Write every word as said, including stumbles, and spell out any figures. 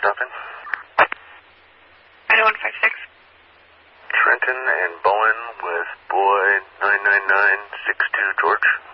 stopping? nine one five six. Trenton and Bowen with boy nine nine nine six two George.